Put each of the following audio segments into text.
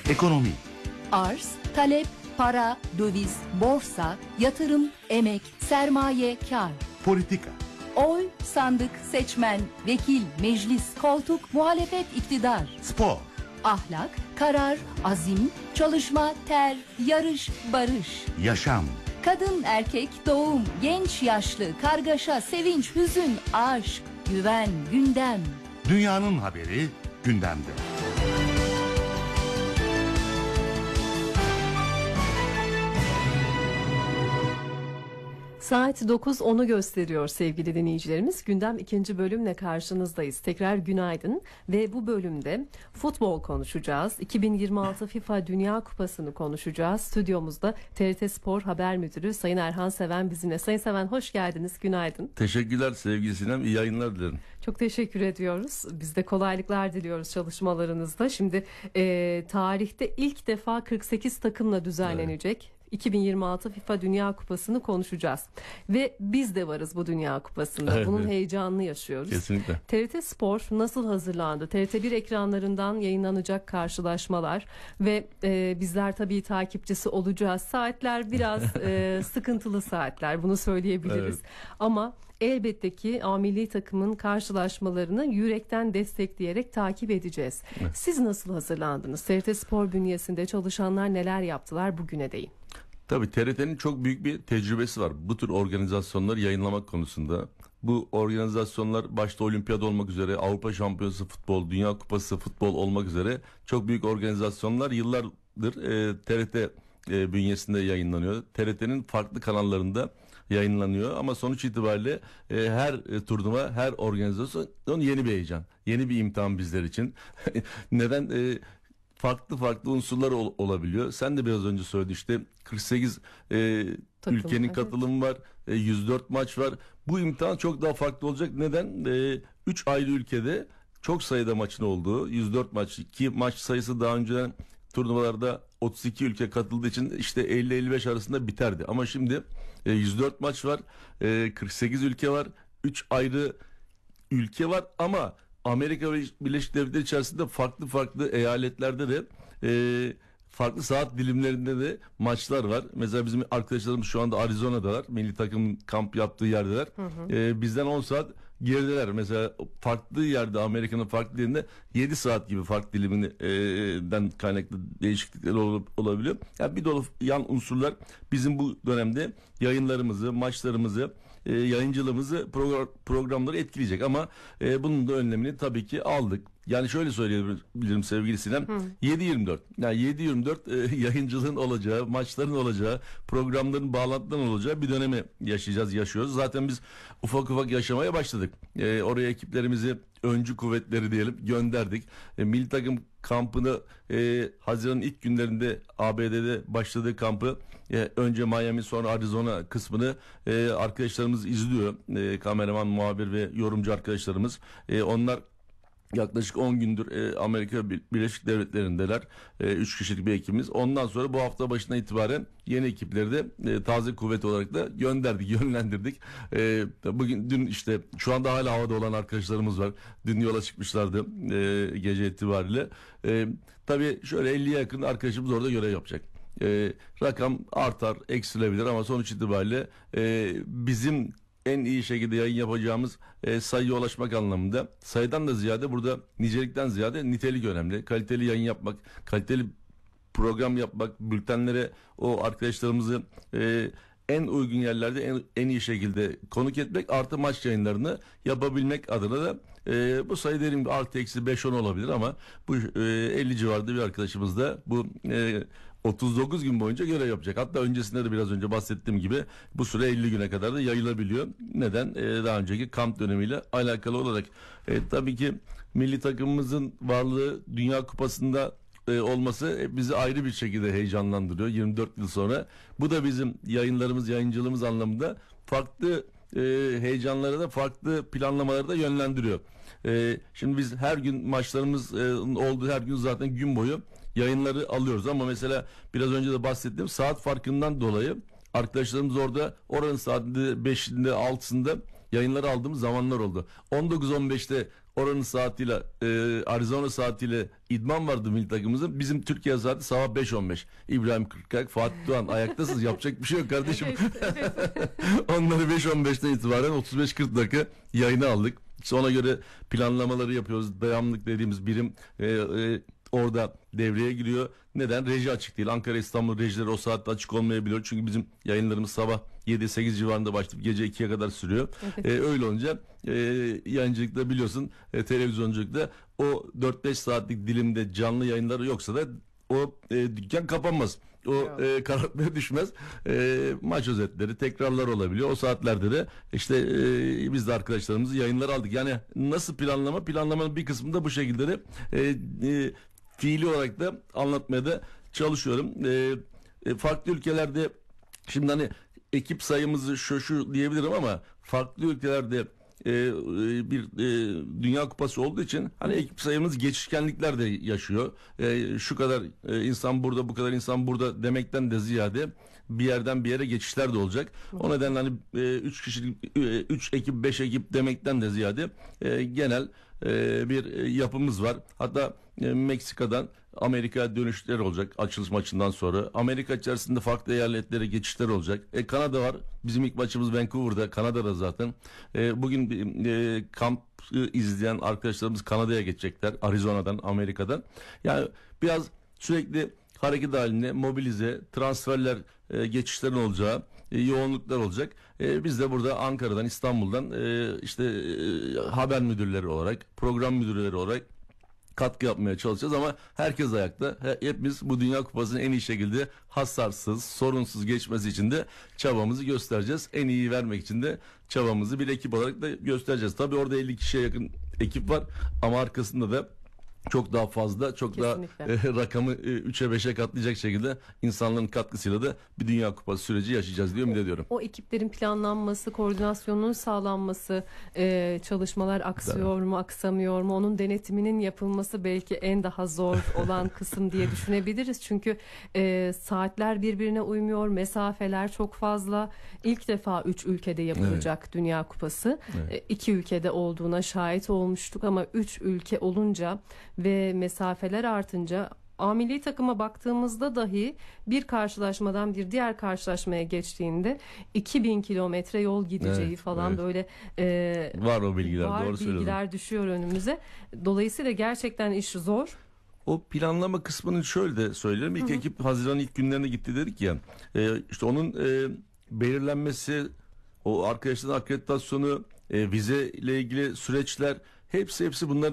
Ekonomi, Arz, talep, para, döviz, borsa, yatırım, emek, sermaye, kar. politika, Oy, sandık, seçmen, vekil, meclis, koltuk, muhalefet, iktidar. spor, Ahlak, karar, azim, çalışma, ter, yarış, barış. yaşam, Kadın, erkek, doğum, genç, yaşlı, kargaşa, sevinç, hüzün, aşk, güven, gündem. dünyanın haberi gündemde. Saat 9:10'u gösteriyor sevgili dinleyicilerimiz. Gündem 2. bölümle karşınızdayız. Tekrar günaydın ve bu bölümde futbol konuşacağız. 2026 FIFA Dünya Kupası'nı konuşacağız. Stüdyomuzda TRT Spor Haber Müdürü Sayın Erhan Seven bizimle. Sayın Seven hoş geldiniz. Günaydın. Teşekkürler sevgili Sinem. İyi yayınlar dilerim. Çok teşekkür ediyoruz. Biz de kolaylıklar diliyoruz çalışmalarınızda. Şimdi tarihte ilk defa 48 takımla düzenlenecek. 2026 FIFA Dünya Kupası'nı konuşacağız. Ve biz de varız bu Dünya Kupası'nda. Evet. Bunun heyecanını yaşıyoruz. Kesinlikle. TRT Spor nasıl hazırlandı? TRT1 ekranlarından yayınlanacak karşılaşmalar ve bizler tabii takipçisi olacağız. Saatler biraz sıkıntılı saatler, bunu söyleyebiliriz. Evet. Ama elbette ki milli takımın karşılaşmalarını yürekten destekleyerek takip edeceğiz. Evet. Siz nasıl hazırlandınız? TRT Spor bünyesinde çalışanlar neler yaptılar bugüne değin? Tabii TRT'nin çok büyük bir tecrübesi var bu tür organizasyonları yayınlamak konusunda. Bu organizasyonlar başta olimpiyat olmak üzere, Avrupa Şampiyonası futbol, Dünya Kupası futbol olmak üzere çok büyük organizasyonlar yıllardır TRT bünyesinde yayınlanıyor. TRT'nin farklı kanallarında yayınlanıyor ama sonuç itibariyle her turnuva, her organizasyon yeni bir heyecan, yeni bir imtihan bizler için. Neden? Farklı unsurlar olabiliyor. Sen de biraz önce söyledin işte 48 ülkenin evet. katılımı var, 104 maç var. Bu imtihan çok daha farklı olacak. Neden? 3 ayrı ülkede çok sayıda maçın olduğu 104 maç, ki maç sayısı daha önceden turnuvalarda 32 ülke katıldığı için işte 50-55 arasında biterdi. Ama şimdi 104 maç var, 48 ülke var, 3 ayrı ülke var ama Amerika Birleşik Devletleri içerisinde farklı eyaletlerde de farklı saat dilimlerinde de maçlar var. Mesela bizim arkadaşlarımız şu anda Arizona'dalar. Milli takım kamp yaptığı yerdeler. Bizden 10 saat gerideler. Mesela farklı yerde, Amerika'nın farklı yerinde 7 saat gibi farklı diliminden kaynaklı değişiklikler olabiliyor. Yani bir dolu yan unsurlar bizim bu dönemde yayınlarımızı, maçlarımızı, yayıncılığımızı, programları etkileyecek ama bunun da önlemini tabii ki aldık. Yani şöyle söyleyebilirim sevgili Sinem, 7/24 yani 7/24 yayıncılığın olacağı, maçların olacağı, programların, bağlantıların olacağı bir dönemi yaşıyoruz. Zaten biz ufak yaşamaya başladık. Oraya ekiplerimizi, öncü kuvvetleri diyelim, gönderdik. Milli takım kampını Haziran'ın ilk günlerinde ABD'de başladığı kampı önce Miami sonra Arizona kısmını arkadaşlarımız izliyor. Kameraman, muhabir ve yorumcu arkadaşlarımız. Onlar yaklaşık 10 gündür Amerika Birleşik Devletleri'ndeler. 3 kişilik bir ekibimiz. Ondan sonra bu hafta başına itibaren yeni ekipleri de taze kuvvet olarak da gönderdik, yönlendirdik. Dün işte şu anda hala havada olan arkadaşlarımız var. Dün yola çıkmışlardı gece itibariyle. Tabii şöyle 50'ye yakın arkadaşımız orada görev yapacak. Rakam artar, eksilebilir ama sonuç itibariyle bizim en iyi şekilde yayın yapacağımız sayıya ulaşmak anlamında, sayıdan da ziyade burada nicelikten ziyade nitelik önemli. Kaliteli yayın yapmak, kaliteli program yapmak, bültenlere o arkadaşlarımızı en uygun yerlerde en iyi şekilde konuk etmek, artı maç yayınlarını yapabilmek adına da bu sayı dediğim gibi artı eksi 5-10 olabilir ama bu 50 civarında bir arkadaşımız da bu 39 gün boyunca görev yapacak. Hatta öncesinde de biraz önce bahsettiğim gibi bu süre 50 güne kadar da yayılabiliyor. Neden? Daha önceki kamp dönemiyle alakalı olarak. Tabii ki milli takımımızın varlığı Dünya Kupası'nda olması bizi ayrı bir şekilde heyecanlandırıyor 24 yıl sonra. Bu da bizim yayıncılığımız anlamında farklı heyecanlara da, farklı planlamaları da yönlendiriyor. Şimdi biz her gün maçlarımız olduğu her gün zaten gün boyu yayınları alıyoruz ama mesela biraz önce de bahsettiğim saat farkından dolayı arkadaşlarımız oranın saatinde 5'inde 6'sında yayınları aldığımız zamanlar oldu. 19.15'te oranın saatiyle Arizona saatiyle idman vardı milli takımımızın. Bizim Türkiye saati sabah 5.15. İbrahim Kırkak, Fatih Doğan ayaktasınız. Yapacak bir şey yok kardeşim. Onları 5.15'ten itibaren 35-40 dakika yayına aldık. İşte ona göre planlamaları yapıyoruz. Devamlılık dediğimiz birim orada devreye giriyor. Neden? Reji açık değil. Ankara, İstanbul rejileri o saatte açık olmayabiliyor. Çünkü bizim yayınlarımız sabah 7-8 civarında başlayıp gece 2'ye kadar sürüyor. Öyle olunca yayıncılıkta biliyorsun televizyonculukta o 4-5 saatlik dilimde canlı yayınları yoksa da o dükkan kapanmaz. O karartmaya düşmez. Maç özetleri, tekrarlar olabiliyor. O saatlerde de işte biz de arkadaşlarımızı yayınlar aldık. Yani nasıl planlama? Planlamanın bir kısmında bu şekilde de fiili olarak da anlatmaya da çalışıyorum. Farklı ülkelerde şimdi hani ekip sayımızı şu diyebilirim ama farklı ülkelerde bir Dünya Kupası olduğu için hani ekip sayımız geçişkenlikler de yaşıyor. Şu kadar insan burada, bu kadar insan burada demekten de ziyade bir yerden bir yere geçişler de olacak. O nedenle hani 3 kişilik 3 ekip 5 ekip demekten de ziyade genel bir yapımız var. Hatta Meksika'dan Amerika dönüşler olacak açılış maçından sonra. Amerika içerisinde farklı eyaletlere geçişler olacak. Kanada var. Bizim ilk maçımız Vancouver'da. Kanada'da zaten. Bugün kamp izleyen arkadaşlarımız Kanada'ya geçecekler. Arizona'dan, Amerika'dan. Yani biraz sürekli hareket halinde mobilize, transferler, geçişlerin olacağı, yoğunluklar olacak. Biz de burada Ankara'dan, İstanbul'dan haber müdürleri olarak, program müdürleri olarak katkı yapmaya çalışacağız ama herkes ayakta. Hepimiz bu Dünya Kupası'nın en iyi şekilde hasarsız, sorunsuz geçmesi için de çabamızı göstereceğiz. En iyi vermek için de çabamızı bir ekip olarak da göstereceğiz. Tabii orada 50 kişiye yakın ekip var ama arkasında da çok daha fazla, çok Kesinlikle. daha rakamı 3'e 5'e katlayacak şekilde insanların katkısıyla da bir Dünya Kupası süreci yaşayacağız diye ümit ediyorum. O ekiplerin planlanması, koordinasyonunun sağlanması, çalışmalar aksıyor mu, aksamıyor mu, onun denetiminin yapılması belki en daha zor olan kısım diye düşünebiliriz. Çünkü saatler birbirine uymuyor, mesafeler çok fazla. İlk defa 3 ülkede yapılacak Dünya Kupası. 2 ülkede olduğuna şahit olmuştuk ama 3 ülke olunca ve mesafeler artınca milli takıma baktığımızda dahi bir karşılaşmadan bir diğer karşılaşmaya geçtiğinde 2000 kilometre yol gideceği falan böyle var o bilgiler, var doğru söylüyorsun. bilgiler düşüyor önümüze. Dolayısıyla gerçekten iş zor. O planlama kısmını şöyle de söylerim. İlk ekip Haziran ilk günlerine gitti dedik ya. İşte onun belirlenmesi, o arkadaşların akreditasyonu, vize ile ilgili süreçler hepsi bunlar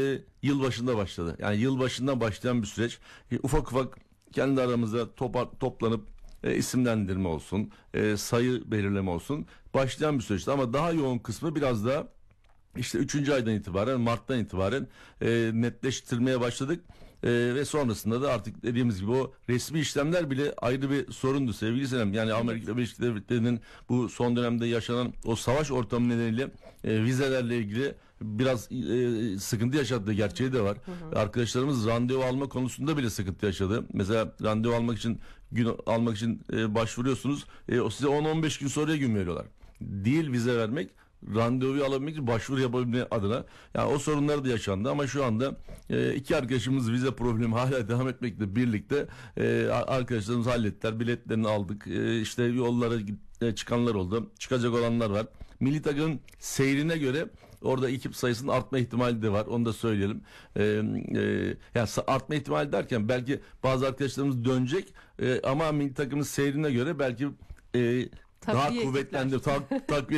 yıl başında başladı. Yani yıl başından başlayan bir süreç. Ufak ufak kendi aramızda toplanıp isimlendirme olsun, sayı belirleme olsun başlayan bir süreçti. Ama daha yoğun kısmı biraz daha işte 3. aydan itibaren, Mart'tan itibaren netleştirmeye başladık. Ve sonrasında da artık dediğimiz gibi o resmi işlemler bile ayrı bir sorundu sevgili Senem. Yani Amerika Birleşik Devletleri'nin bu son dönemde yaşanan o savaş ortamı nedeniyle vizelerle ilgili biraz sıkıntı yaşadığı gerçeği de var. Arkadaşlarımız randevu alma konusunda bile sıkıntı yaşadı. Mesela randevu almak için başvuruyorsunuz. O size 10-15 gün sonraya gün veriyorlar. Değil vize vermek, randevuyu alabilmek için başvuru yapabilme adına. Yani o sorunlar da yaşandı ama şu anda iki arkadaşımız vize problemi hala devam etmekle birlikte arkadaşlarımız hallettiler. Biletlerini aldık. İşte yollara çıkanlar oldu. Çıkacak olanlar var. Milli takımın seyrine göre orada ekip sayısının artma ihtimali de var. Onu da söyleyelim. Yani artma ihtimali derken belki bazı arkadaşlarımız dönecek ama milli takımın seyrine göre belki daha kuvvetlendi. Takviye